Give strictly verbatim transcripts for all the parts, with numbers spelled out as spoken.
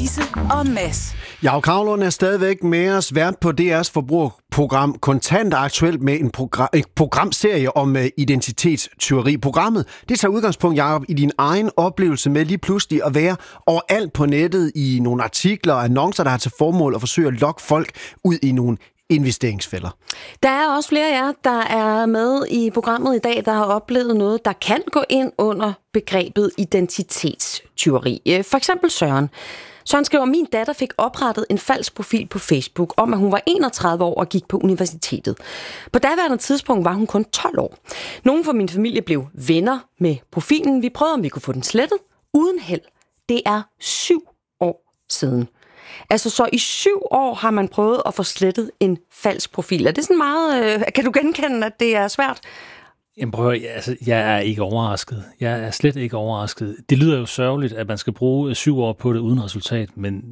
Louise og Mads. Jakob Kravlund er stadigvæk med os, vært på D R's forbrugerprogram Kontant aktuelt med en, program, en programserie om uh, identitetstyveri. Programmet det tager udgangspunkt, Jakob, i din egen oplevelse med lige pludselig at være overalt på nettet i nogle artikler og annoncer, der har til formål at forsøge at lokke folk ud i nogle investeringsfælder. Der er også flere af jer, der er med i programmet i dag, der har oplevet noget, der kan gå ind under begrebet identitetstyveri. For eksempel Søren. Søren skriver, min datter fik oprettet en falsk profil på Facebook om, at hun var enogtredive år og gik på universitetet. På daværende tidspunkt var hun kun tolv år. Nogle fra min familie blev venner med profilen. Vi prøvede, om vi kunne få den slettet. Uden held. Det er syv år siden. Altså, så i syv år har man prøvet at få slettet en falsk profil. Er det sådan meget... Øh, kan du genkende, at det er svært? Jamen prøv, altså, jeg er ikke overrasket. Jeg er slet ikke overrasket. Det lyder jo sørgeligt, at man skal bruge syv år på det uden resultat, men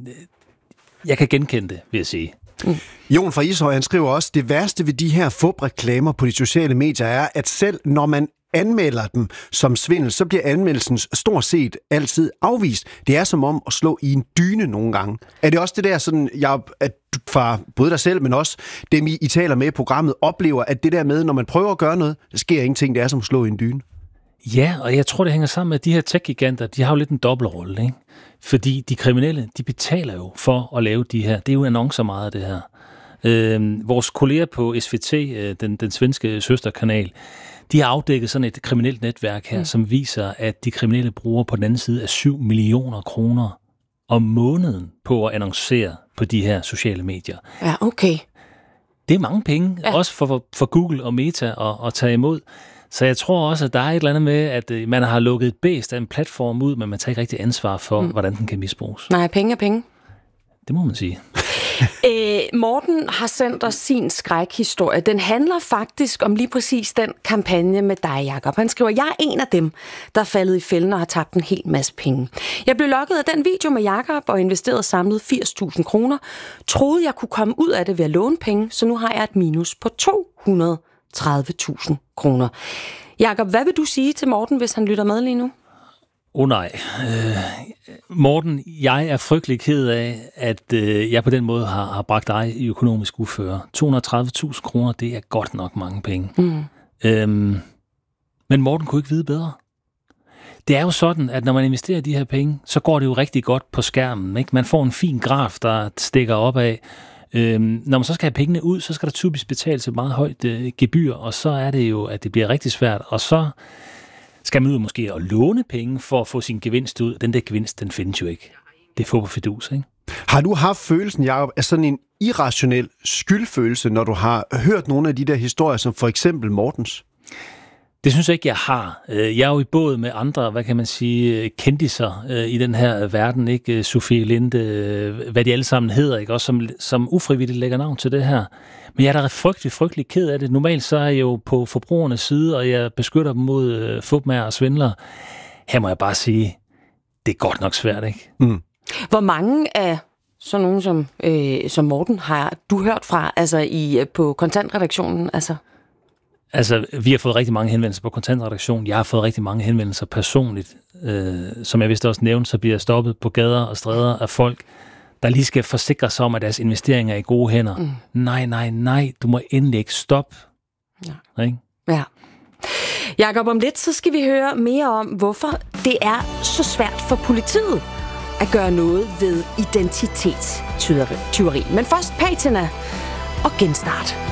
jeg kan genkende det, vil jeg sige. Mm. Jon fra Ishøj, han skriver også, det værste ved de her fup-reklamer på de sociale medier er, at selv når man anmelder dem som svindel, så bliver anmeldelsen stort set altid afvist. Det er som om at slå i en dyne nogle gange. Er det også det der, sådan, jeg, at fra både dig selv, men også dem, I, I taler med i programmet, oplever, at det der med, når man prøver at gøre noget, der sker ingenting, det er som at slå i en dyne? Ja, og jeg tror, det hænger sammen med, at de her tech-giganter, de har jo lidt en dobbeltrolle, ikke? Fordi de kriminelle, de betaler jo for at lave de her. Det er jo annoncer meget af det her. Øh, vores kolleger på S V T, den, den svenske søsterkanal, de har afdækket sådan et kriminelt netværk her, mm. som viser, at de kriminelle bruger på den anden side af syv millioner kroner om måneden på at annoncere på de her sociale medier. Ja, okay. Det er mange penge, ja. Også for, for Google og Meta at, at tage imod. Så jeg tror også, at der er et eller andet med, at man har lukket et bæst af en platform ud, men man tager ikke rigtig ansvar for, mm. hvordan den kan misbruges. Nej, penge er penge. Det må man sige. Æ, Morten har sendt os sin skrækhistorie. Den handler faktisk om lige præcis den kampagne med dig, Jakob. Han skriver, jeg er en af dem, der er faldet i fælden og har tabt en hel masse penge. Jeg blev lokket af den video med Jakob og investerede samlet firs tusind kroner. Troede, jeg kunne komme ud af det ved at låne penge, så nu har jeg et minus på to hundrede og tredive tusind kroner. Jakob, hvad vil du sige til Morten, hvis han lytter med lige nu? Åh oh, nej. Øh, Morten, jeg er frygtelig ked af, at øh, jeg på den måde har, har bragt dig i økonomisk uføre. to hundrede og tredive tusind kroner, det er godt nok mange penge. Mm. Øhm, men Morten kunne ikke vide bedre. Det er jo sådan, at når man investerer de her penge, så går det jo rigtig godt på skærmen. Ikke? Man får en fin graf, der stikker op af. Øhm, når man så skal have pengene ud, så skal der typisk betales et meget højt øh, gebyr, og så er det jo, at det bliver rigtig svært. Og så skal man ud måske at låne penge for at få sin gevinst ud. Den der gevinst, den findes jo ikke. Det er få på fidus, ikke? Har du haft følelsen, Jacob, af sådan en irrationel skyldfølelse, når du har hørt nogle af de der historier, som for eksempel Mortens? Det synes jeg ikke, jeg har. Jeg er jo i båd med andre, hvad kan man sige, kendiser i den her verden, ikke? Sofie Linde, hvad de alle sammen hedder, ikke? Også som, som ufrivilligt lægger navn til det her. Men jeg er da frygtelig, frygtelig ked af det. Normalt så er jeg jo på forbrugernes side, og jeg beskytter dem mod fupmager og svindlere. Her må jeg bare sige, det er godt nok svært, ikke? Mm. Hvor mange af sådan nogen som, øh, som Morten har du hørt fra, altså i, på kontantredaktionen, altså? Altså, vi har fået rigtig mange henvendelser på kontantredaktion. Jeg har fået rigtig mange henvendelser personligt. Øh, som jeg vist også nævnte, så bliver jeg stoppet på gader og stræder af folk, der lige skal forsikre sig om, at deres investeringer er i gode hænder. Mm. Nej, nej, nej, du må endelig ikke stoppe. Ja. Ikke? Ja. Jakob, om lidt, så skal vi høre mere om, hvorfor det er så svært for politiet at gøre noget ved identitetstyveri. Men først Patina og Genstart.